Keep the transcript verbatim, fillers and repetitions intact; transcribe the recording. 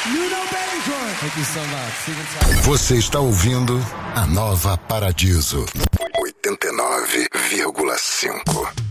You know, baby, Troy. Thank you so much. Você está ouvindo a Nova Paradiso oitenta e nove vírgula cinco.